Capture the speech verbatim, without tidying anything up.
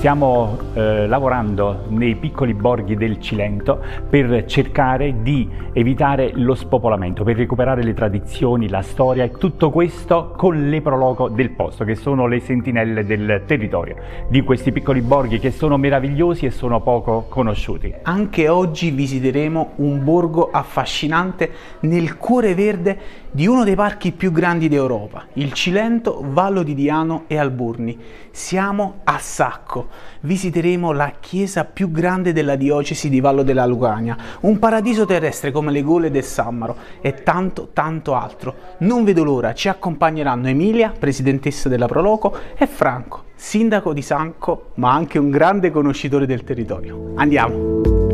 Stiamo eh, lavorando nei piccoli borghi del Cilento per cercare di evitare lo spopolamento, per recuperare le tradizioni, la storia e tutto questo con l'eprologo del posto, che sono le sentinelle del territorio di questi piccoli borghi che sono meravigliosi e sono poco conosciuti. Anche oggi visiteremo un borgo affascinante nel cuore verde di uno dei parchi più grandi d'Europa, il Cilento, Vallo di Diano e Alburni. Siamo a Sacco. Visiteremo la chiesa più grande della diocesi di Vallo della Lucania, un paradiso terrestre come le gole del Sammaro e tanto tanto altro. Non vedo l'ora, ci accompagneranno Emilia, presidentessa della Proloco, e Franco, sindaco di Sacco, ma anche un grande conoscitore del territorio. Andiamo!